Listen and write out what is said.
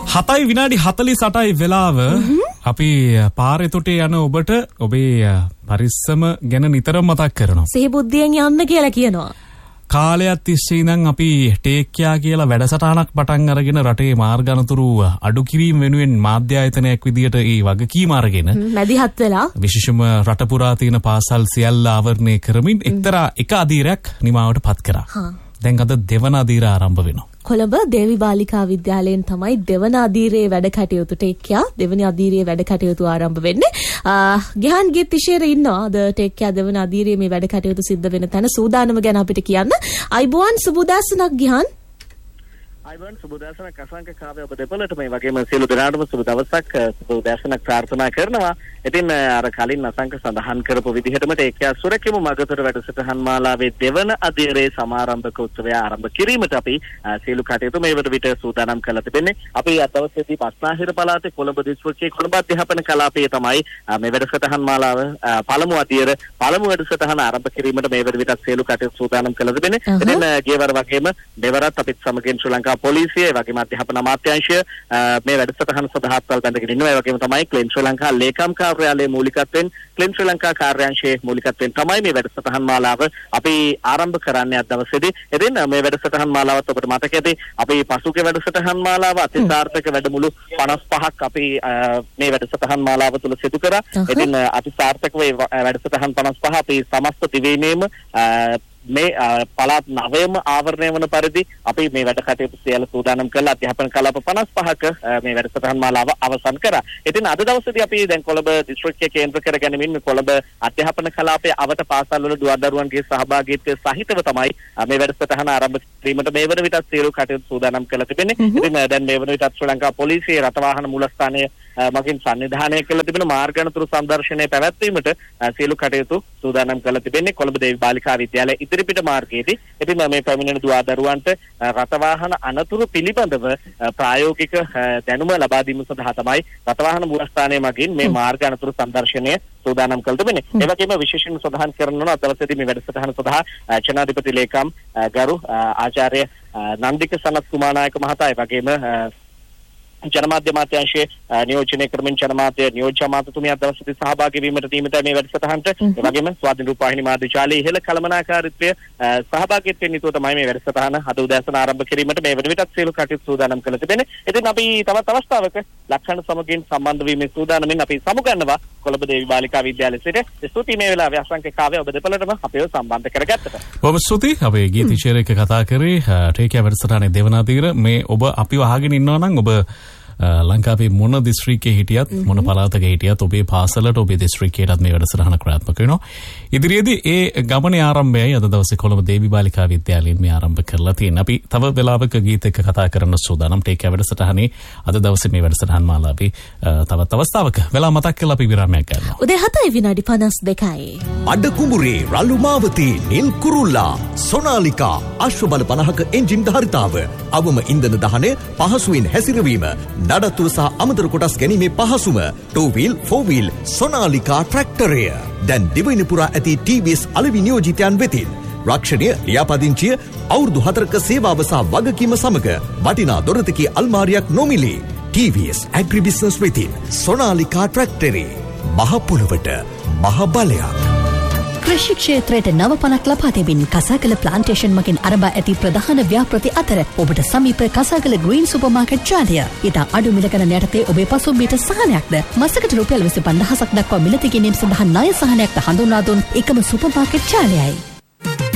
7 විනාඩි 48යි වෙලාව. අපි පාරේ තොටේ යන ඔබට ඔබේ පරිස්සම ගැන නිතරම මතක් කරනවා. සිහි බුද්ධියෙන් යන්න කියලා කියනවා. කාලයක් තිස්සේ ඉඳන් අපි ටේක්කියා කියලා වැඩසටහනක් පටන් අරගෙන රටේ මාර්ග අනතුරු අඩු කිරීම වෙනුවෙන් මාධ්‍ය ආයතනයක් විදියට ඒ වගකීම අරගෙන මැදිහත් වෙලා විශේෂම රට පුරා තියෙන පාසල් සියල්ල ආවරණය කරමින් එක්තරා එක අදීරයක් නිමාවට පත් කරා. දැන් අද දෙවන අදීර ආරම්භ වෙනවා. කොළඹ දේවි බාලිකා විද්‍යාලයෙන් තමයි දෙවන අදීරේ වැඩ කටයුතු ටේක්කියා දෙවන අදීරේ වැඩ කටයුතු ආරම්භ වෙන්නේ. ගිහන් ගිත්තිශේර ඉන්නවා අද ටේක්කියා දෙවන අදීරේ මේ වැඩ කටයුතු සිද්ධ වෙන තැන සූදානම ගැන අපිට කියන්න. අයිබෝන් සුබදාසනක් ගිහන්. අයිබෝන් සුබදාසනක් අසංක කාව්‍ය ඔබ දෙපළට මේ වගේම සියලු දෙනාටම සුබ දවසක් සුබදාසනක් ප්‍රාර්ථනා කරනවා. ඉතින් අර කලින් අසංක සඳහන් කරපු විදිහටම ටේක්කියා සුරකිමු මගතොට වැඩසටහන් මාලාවේ දෙවන අදීරේ සමාරම්භක උත්සවය ආරම්භ කිරීමට අපි සියලු කටයුතු මේ විට සූදානම් කරලා තිබෙන්නේ. අපි අද දවසේදී බස්නාහිර පළාතේ කොළඹ දිස්ත්‍රික්කයේ කොළඹ අධ්‍යාපන කලාපයේ තමයි මේ වැඩසටහන් මාලාව පළමු අදීර පළමු වැඩසටහන ආරම්භ කිරීමට මේ විට සියලු කටයුතු සූදානම් කරලා තිබෙන්නේ. ඉතින් ගියවර වගේම දෙවරත් අපිත් සමගින් ශ්‍රී ලංකා පොලිසිය ඒ වගේම අධ්‍යාපන අමාත්‍යාංශය මේ වැඩසටහන සඳහා අත්වල බැඳගෙන ඉන්නවා. ඒ වගේම තමයි ක්ලීන් ශ්‍රී ලංකා ලේකම් කාර්යාලයේ මූලිකත්වයෙන් ක්ලීන් ශ්‍රී ලංකා කාර්යාංශයේ මූලිකත්වයෙන් තමයි මේ වැඩසටහන් මාලාව අපි ආරම්භ කරන්නේ අද දවසේදී. ඉතින් මේ වැඩසටහන් මාලාවත් ඔබට මතක ඇති අපි පසුගිය වැඩසටහන් මාලාව අතිසාර්ථක වැඩමුළු 55ක් අපි මේ වැඩසටහන් මාලාව තුල සිදු කරා. ඉතින් අතිසාර්ථකව වැඩසටහන් 55 අපි සමස්ත දිවයිනේම මේ පළාත් 9ම ආවරණය වන පරිදි අපි මේ වැඩ කටයුතු සියල්ල සූදානම් කරලා අධ්‍යාපන කලාප 55ක මේ වැඩසටහන් මාලාව අවසන් කරා. ඉතින් අද දවසේදී අපි දැන් කොළඹ දිස්ත්‍රික්කයේ කේන්ද්‍ර කරගැනීමෙන් කොළඹ අධ්‍යාපන කලාපයේ අවට පාසල් වල දුව දරුවන්ගේ සහභාගීත්වය සහිතව තමයි මේ වැඩසටහන ආරම්භ කිරීමට මේ වන විටත් සියලු කටයුතු සූදානම් කරලා තිබෙන්නේ. ඉතින් දැන් මේ වන විටත් ශ්‍රී ලංකා පොලිසියේ රටවාහන මූලස්ථානයේ මගින් සංවිධානය කළ තිබෙන මාර්ග අනතුරු සංදර්ශනය පැවැත්වීමට සියලු කටයුතු සූදානම් කරලා තිබෙන්නේ කොළඹ දේවි බාලිකා විද්‍යාලයේ ඉදිරිපිට මාර්ගයේදී. ඉතින් මේ පැමිණෙන දුව දරුවන්ට රටවාහන අනතුරු පිළිබඳව ප්‍රායෝගික දැනුම ලබා දීම සඳහා තමයි රටවාහන මූලස්ථානයේ මගින් මේ මාර්ග අනතුරු සංදර්ශනය සූදානම් කළ තිබෙන්නේ. ඒ වගේම විශේෂයෙන් සඳහන් කරනවා අද දවසේදී මේ වැඩසටහන සඳහා ජනාධිපති ලේකම් ගරු ආචාර්ය නන්දික සනත් කුමාරනායක මහතා ඒ වගේම ජනමාධ්‍ය අමාත්‍යාංශයේ නියෝජනය කරමින් ජනමාධ්‍ය නියෝජ්‍ය අමාත්‍යතුමිය අද දවසේදී සහභාගී වීමට දීමට මේ වැඩසටහනට ඒ වගේම ස්වාධීන රූපවාහිනී මාධ්‍ය ජාලයේ ඉහළ කළමනාකාරීත්වය සහභාගීත්වයෙන් යුතුව තමයි මේ වැඩසටහන අද උදෑසන ආරම්භ කිරීමට මේ වෙන විටත් සියලු කටයුතු සූදානම් කරලා තිබෙන්නේ. ඉතින් අපි තවත් අවස්ථාවක ලක්ෂණ සමගින් සම්බන්ධ වීමේ සූදානමින් අපි සමුගන්නවා කොළඹ දේවි බාලිකා විද්‍යාලයේ සිට. ස්තුතියි මේ වෙලාවේ අසංක කාව්‍ය ඔබ දෙපළටම අපිව සම්බන්ධ කරගත්තට. බොහොම ස්තුතියි. අපි ගීතිචාරයක කතා කරේ ටේක්කියා වැඩසටහනේ දෙවන අදීර මේ ඔබ අපිව අහගෙන ඉන්නවා නම් ඔබ ලංකාවේ මොන දිස්ත්‍රික්කයේ හිටියත් මොන පළාතක හිටියත් ඔබේ පාසලට ඔබේ දිස්ත්‍රික්කයටත් මේ වැඩසටහන ක්‍රියාත්මක වෙනවා. ඉදිරියේදී ඒ ගමනේ ආරම්භයයි අද දවසේ කොළඹ දේවි බාලිකා විද්‍යාලයෙන් මේ ආරම්භ කරලා තියෙනවා. අපි තව වෙලාවක ගීතයක කතා කරන්න සූදානම්. ටේක්කියා වැඩසටහනේ අද දවසේ මේ වැඩසටහන් මාලාවේ තවත් අවස්ථාවක වෙලා මතක් කරලා අපි විරාමයක් ගන්නවා. උදේ 7 විනාඩි 52යි. අඩ කුඹුරේ රළු මාවතේ නිල් කුරුල්ලා සොනාලිකා අශ්ව බල 50ක එන්ජින් ධාරිතාව අවම ඉන්ධන දහනය පහසුවෙන් හැසිරවීම නඩත්තුව සහ අමතර කොටස් ගැනීමේ පහසුම 2-wheel 4-wheel සොනාලිකා ට්‍රැක්ටරය දැන් දිවයින පුරා ඇති TVS අලෙවි නියෝජිතයන් වෙතින් රක්ෂණය ලියාපදිංචිය අවුරුදු 4ක සේවාව සහ වගකීම සමග වටිනා දොරතකී අල්මාරියක් නොමිලේ TVS ඇග්‍රි බිස්නස් වෙතින් සොනාලිකා ට්‍රැක්ටරේ මහ පොළවට මහ බලයක්. කෘෂි ක්ෂේත්‍රයට නව පණක් ලබා දෙමින් කසාගල ප්ලාන්ටේෂන් මගින් ආරම්භ ඇති ප්‍රධාන ව්‍යාපෘති අතර ඔබට සමීප කසාගල ග්‍රීන් සුපර් මාකට් ජාලය. ඉතා අඩු මිල ගණන් යටතේ ඔබේ පසුම්බියට සහනයක්ද මාසකට රුපියල් 25000ක් දක්වා මිලදී ගැනීම සඳහා ණය සහනයක්ද හඳුන්වා දුන් එකම සුපර් මාකට් ජාලයයි.